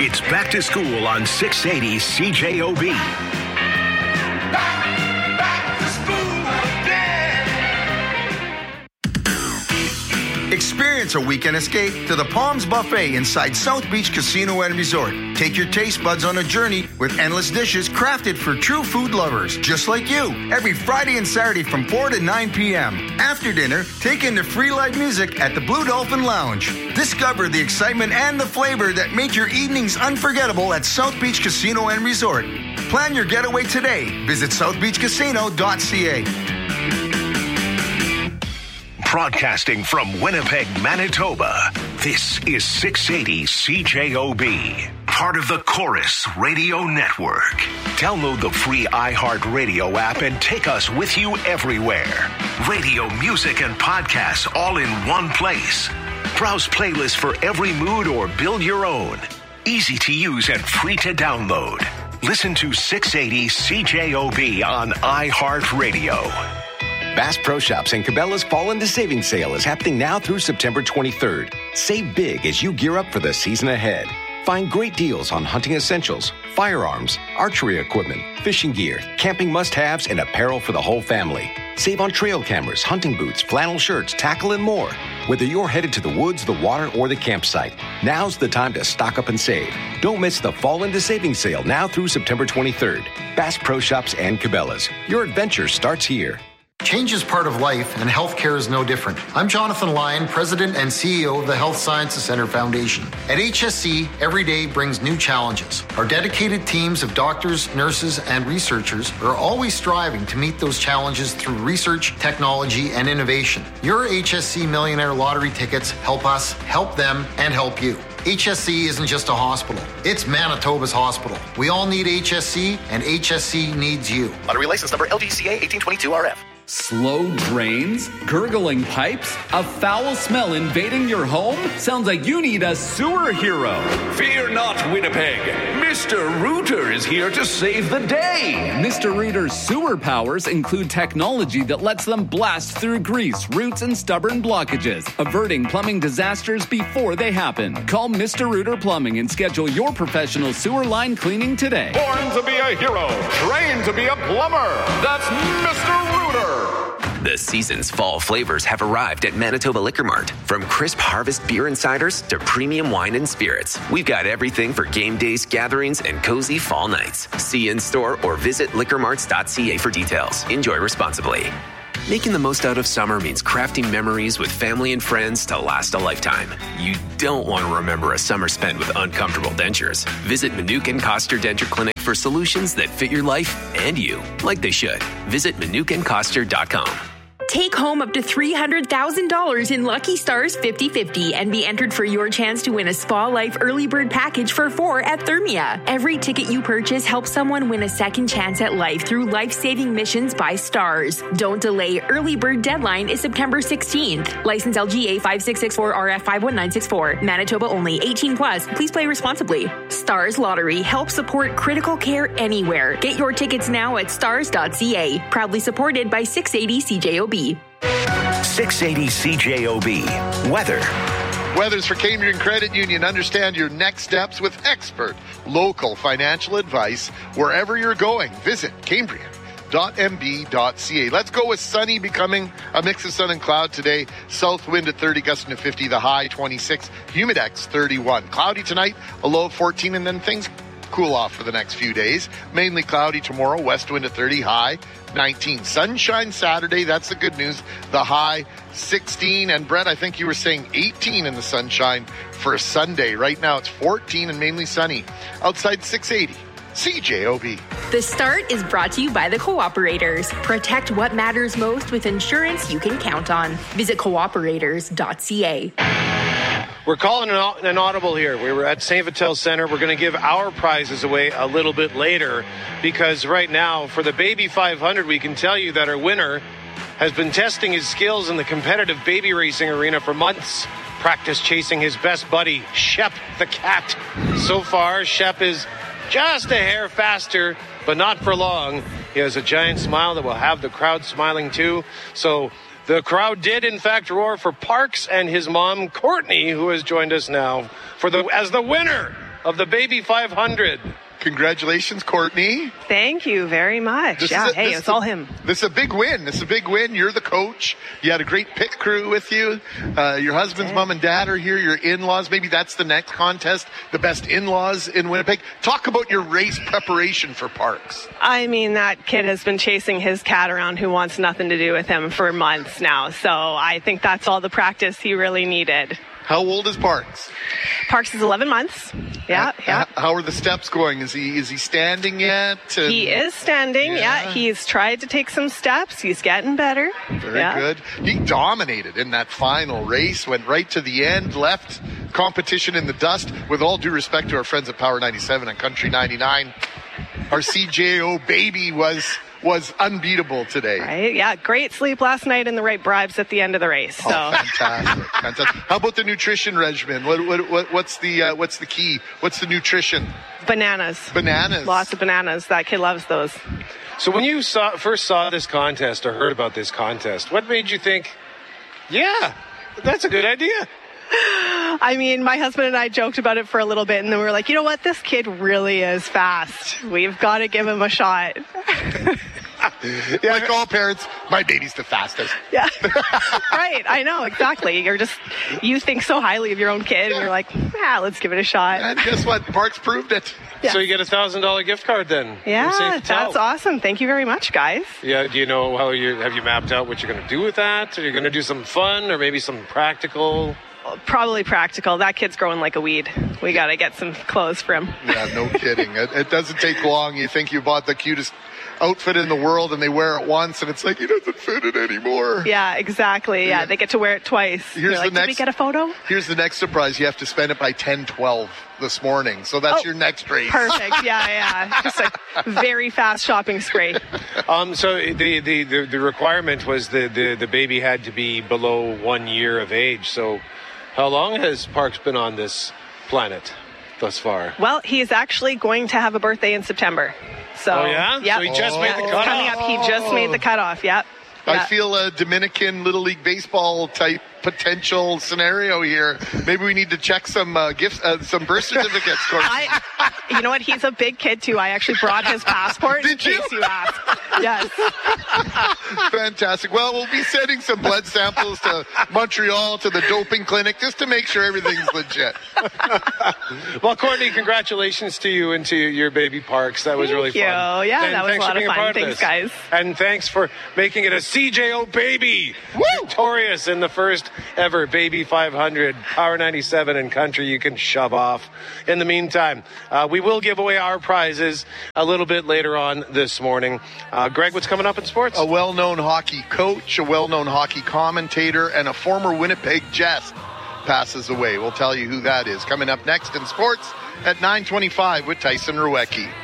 It's back to school on 680 CJOB. Back to school again. Experience a weekend escape to the Palms Buffet inside South Beach Casino and Resort. Take your taste buds on a journey with endless dishes crafted for true food lovers, just like you. Every Friday and Saturday from 4 to 9 p.m. After dinner, take in the free live music at the Blue Dolphin Lounge. Discover the excitement and the flavor that make your evenings unforgettable at South Beach Casino and Resort. Plan your getaway today. Visit southbeachcasino.ca. Broadcasting from Winnipeg, Manitoba, this is 680 CJOB, part of the Chorus Radio Network. Download the free iHeartRadio app and take us with you everywhere. Radio, music, and podcasts all in one place. Browse playlists for every mood or build your own. Easy to use and free to download. Listen to 680 CJOB on iHeartRadio. Bass Pro Shops and Cabela's Fall into Savings Sale is happening now through September 23rd. Save big as you gear up for the season ahead. Find great deals on hunting essentials, firearms, archery equipment, fishing gear, camping must-haves, and apparel for the whole family. Save on trail cameras, hunting boots, flannel shirts, tackle, and more. Whether you're headed to the woods, the water, or the campsite, now's the time to stock up and save. Don't miss the Fall into Savings Sale now through September 23rd. Bass Pro Shops and Cabela's. Your adventure starts here. Change is part of life, and healthcare is no different. I'm Jonathan Lyon, President and CEO of the Health Sciences Centre Foundation. At HSC, every day brings new challenges. Our dedicated teams of doctors, nurses, and researchers are always striving to meet those challenges through research, technology, and innovation. Your HSC Millionaire Lottery tickets help us, help them, and help you. HSC isn't just a hospital. It's Manitoba's hospital. We all need HSC, and HSC needs you. Lottery license number LGCA 1822RF. Slow drains? Gurgling pipes? A foul smell invading your home? Sounds like you need a sewer hero. Fear not, Winnipeg. Mr. Rooter is here to save the day. Mr. Rooter's sewer powers include technology that lets them blast through grease, roots, and stubborn blockages, averting plumbing disasters before they happen. Call Mr. Rooter Plumbing and schedule your professional sewer line cleaning today. Born to be a hero, trained to be a plumber. That's Mr. Rooter. The season's fall flavors have arrived at Manitoba Liquor Mart. From crisp harvest beer and ciders to premium wine and spirits, we've got everything for game days, gatherings, and cozy fall nights. See in-store or visit liquormarts.ca for details. Enjoy responsibly. Making the most out of summer means crafting memories with family and friends to last a lifetime. You don't want to remember a summer spent with uncomfortable dentures. Visit Manukin Koster Denture Clinic for solutions that fit your life and you, like they should. Visit ManukinKoster.com. Take home up to $300,000 in Lucky Stars 50/50 and be entered for your chance to win a Spa Life early bird package for 4 at Thermia. Every ticket you purchase helps someone win a second chance at life through life-saving missions by Stars. Don't delay. Early bird deadline is September 16th. License LGA 5664RF 51964. Manitoba only. 18 plus. Please play responsibly. Stars Lottery helps support critical care anywhere. Get your tickets now at stars.ca. Proudly supported by 680 CJOB. 680 CJOB. Weather. Weather's for Cambrian Credit Union. Understand your next steps with expert local financial advice wherever you're going. Visit Cambrian.mb.ca. Let's go with sunny, becoming a mix of sun and cloud today. South wind at 30, gusting to 50, the high 26, humidex 31. Cloudy tonight, a low of 14, and then things cool off for the next few days. Mainly cloudy tomorrow, west wind at 30, high 19. Sunshine Saturday, that's the good news. The high 16. And Brett, I think you were saying 18 in the sunshine for Sunday. Right now it's 14 and mainly sunny. Outside 680. CJOB. The Start is brought to you by the Cooperators. Protect what matters most with insurance you can count on. Visit cooperators.ca. We're calling an audible here. We were at St. Vital Center. We're going to give our prizes away a little bit later because right now, for the Baby 500, we can tell you that our winner has been testing his skills in the competitive baby racing arena for months. Practice chasing his best buddy, Shep the cat. So far, Shep is just a hair faster, but not for long. He has a giant smile that will have the crowd smiling too. So the crowd did, in fact, roar for Parks and his mom, Courtney, who has joined us now as the winner of the Baby 500. Congratulations, Courtney. Thank you very much. It's all him. This is a big win. You're the coach. You had a great pit crew with you. Your husband's mom and dad are here. Your in-laws. Maybe that's the next contest. The best in-laws in Winnipeg. Talk about your race preparation for Parks. I mean, that kid has been chasing his cat around who wants nothing to do with him for months now. So I think that's all the practice he really needed. How old is Parks? Parks is 11 months. Yeah. How are the steps going? Is he standing yet? He is standing. Yeah. He's tried to take some steps. He's getting better. Very good. He dominated in that final race. Went right to the end. Left competition in the dust. With all due respect to our friends at Power 97 and Country 99, our CJO baby was unbeatable today. Right, yeah. Great sleep last night and the right bribes at the end of the race. So. Oh, fantastic. How about the nutrition regimen? What's the key? What's the nutrition? Bananas. Lots of bananas. That kid loves those. So when you first saw this contest or heard about this contest, what made you think, yeah, that's a good idea? I mean, my husband and I joked about it for a little bit, and then we were like, you know what? This kid really is fast. We've got to give him a shot. Like all parents, my baby's the fastest. Yeah. Right. I know. Exactly. You think so highly of your own kid, and you're like, let's give it a shot. And guess what? Parks proved it. Yeah. So you get a $1,000 gift card then. Yeah, that's awesome. Thank you very much, guys. Yeah. Do you know have you mapped out what you're going to do with that? Are you going to do some fun or maybe some practical? Probably practical. That kid's growing like a weed. We got to get some clothes for him. Yeah, no kidding. It doesn't take long. You think you bought the cutest outfit in the world and they wear it once and it's like he doesn't fit it anymore. Yeah, exactly. Yeah, they get to wear it twice. Did we get a photo? Here's the next surprise. You have to spend it by 10:12 this morning. So that's your next race. Perfect. Yeah. Just a very fast shopping spree. So the requirement was the baby had to be below 1 year of age. So how long has Parks been on this planet thus far? Well, he is actually going to have a birthday in September. So, oh, yeah? Yep. So he just made the cutoff. Coming up, he just made the cutoff, yep. I feel a Dominican Little League Baseball type potential scenario here. Maybe we need to check some gifts, some birth certificates. You know what? He's a big kid too. I actually brought his passport in case you ask. Yes. Fantastic. Well, we'll be sending some blood samples to Montreal to the doping clinic just to make sure everything's legit. Well, Courtney, congratulations to you and to your baby Parks. That was really fun. Thank you. Yeah, that was a lot of fun. Thanks, guys. And thanks for making it a CJO baby. Woo! Victorious in the first ever Baby 500, Power 97 and Country. You can shove off. In the meantime, we will give away our prizes a little bit later on this morning. Greg, what's coming up in sports? A well-known hockey coach, a well-known hockey commentator, and a former Winnipeg Jet passes away. We'll tell you who that is. Coming up next in sports at 9:25 with Tyson Ruecki.